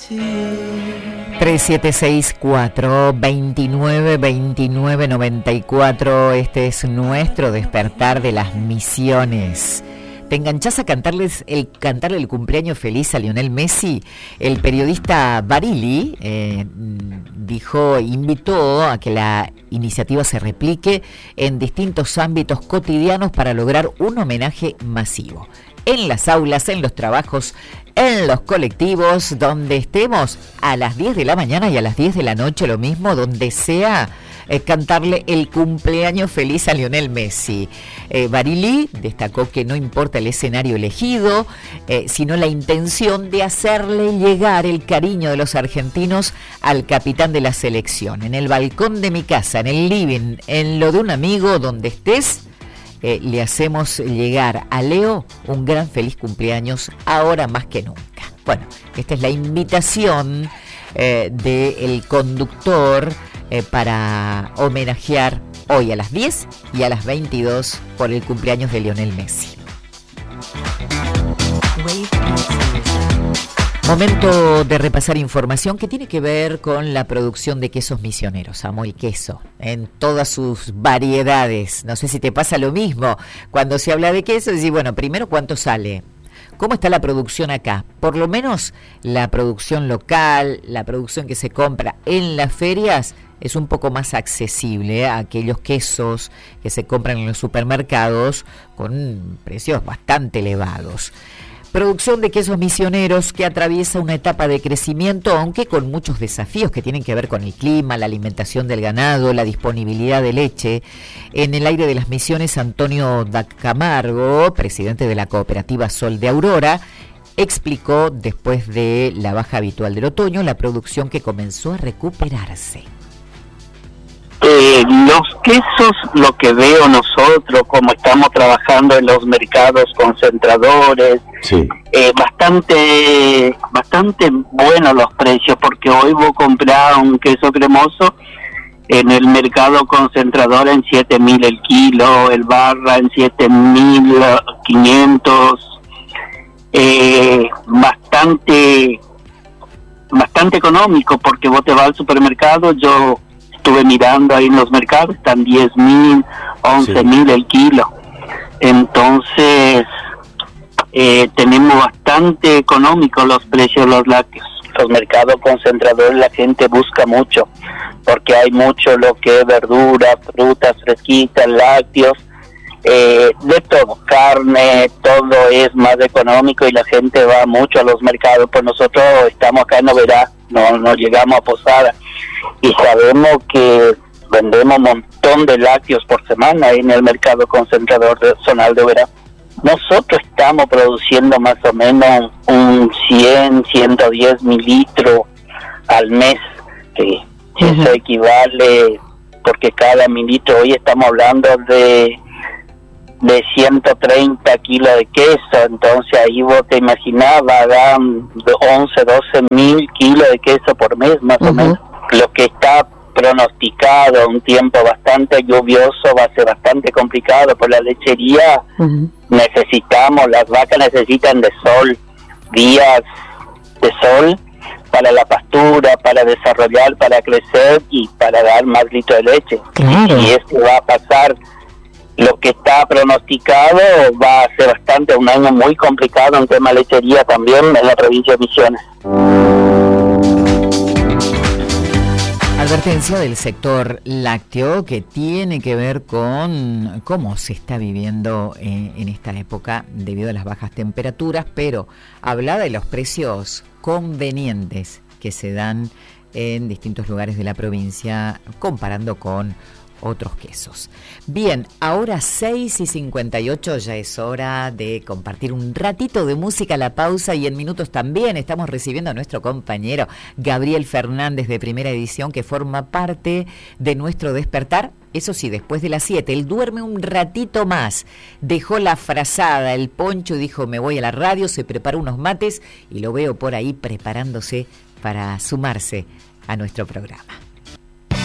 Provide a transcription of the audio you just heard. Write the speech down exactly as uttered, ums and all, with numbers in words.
tres siete seis cuatro, dos nueve, dos nueve, nueve cuatro. Este es nuestro despertar de las misiones. ¿Te enganchás a cantarles el, cantarle el cumpleaños feliz a Lionel Messi? El periodista Barili eh, dijo, invitó a que la iniciativa se replique en distintos ámbitos cotidianos para lograr un homenaje masivo. En las aulas, en los trabajos, en los colectivos, donde estemos a las diez de la mañana y a las diez de la noche, lo mismo, donde sea, eh, cantarle el cumpleaños feliz a Lionel Messi. Eh, Barili destacó que no importa el escenario elegido, eh, sino la intención de hacerle llegar el cariño de los argentinos al capitán de la selección. En el balcón de mi casa, en el living, en lo de un amigo, donde estés, Eh, le hacemos llegar a Leo un gran feliz cumpleaños ahora más que nunca. Bueno, esta es la invitación eh, del conductor eh, para homenajear hoy a las diez y a las veintidós por el cumpleaños de Lionel Messi. Momento de repasar información que tiene que ver con la producción de quesos misioneros, amo y queso, en todas sus variedades. No sé si te pasa lo mismo. Cuando se habla de queso, decís, bueno, primero, ¿cuánto sale? ¿Cómo está la producción acá? Por lo menos la producción local, la producción que se compra en las ferias es un poco más accesible a aquellos quesos que se compran en los supermercados con precios bastante elevados. Producción de quesos misioneros que atraviesa una etapa de crecimiento, aunque con muchos desafíos que tienen que ver con el clima, la alimentación del ganado, la disponibilidad de leche. En el aire de las misiones, Antonio da Camargo, presidente de la cooperativa Sol de Aurora, explicó, después de la baja habitual del otoño, la producción que comenzó a recuperarse. Eh, los quesos, lo que veo nosotros, como estamos trabajando en los mercados concentradores, sí. eh, bastante bastante buenos los precios, porque hoy vos comprás un queso cremoso en el mercado concentrador en siete mil el kilo, el barra en siete mil quinientos, eh, bastante bastante económico, porque vos te vas al supermercado, yo estuve mirando ahí en los mercados, están diez mil, once mil sí. el kilo. Entonces, eh, tenemos bastante económicos los precios de los lácteos. Los mercados concentradores la gente busca mucho, porque hay mucho lo que es verdura, frutas fresquitas, lácteos, eh, de todo, carne, todo es más económico y la gente va mucho a los mercados. Pues nosotros estamos acá en Oberá, no, no llegamos a Posada, y sabemos que vendemos un montón de lácteos por semana en el mercado concentrador de zonal de Oberá. Nosotros estamos produciendo más o menos un cien, ciento diez mil litros al mes, que uh-huh. eso equivale, porque cada mililitro, hoy estamos hablando de de ciento treinta kilos de queso, entonces ahí vos te imaginabas, dan once, doce mil kilos de queso por mes, más uh-huh. o menos. Lo que está pronosticado, un tiempo bastante lluvioso, va a ser bastante complicado por la lechería. Uh-huh. Necesitamos, las vacas necesitan de sol, días de sol para la pastura, para desarrollar, para crecer y para dar más litros de leche. Claro. Y esto va a pasar, lo que está pronosticado va a ser bastante, un año muy complicado en tema de lechería también en la provincia de Misiones. Advertencia del sector lácteo que tiene que ver con cómo se está viviendo en, en esta época debido a las bajas temperaturas, pero habla de los precios convenientes que se dan en distintos lugares de la provincia comparando con otros quesos. Bien, ahora seis y cincuenta y ocho, ya es hora de compartir un ratito de música a la pausa, y en minutos también estamos recibiendo a nuestro compañero Gabriel Fernández de Primera Edición, que forma parte de nuestro despertar. Eso sí, después de las siete, él duerme un ratito más, dejó la frazada, el poncho, y dijo me voy a la radio, se preparó unos mates y lo veo por ahí preparándose para sumarse a nuestro programa.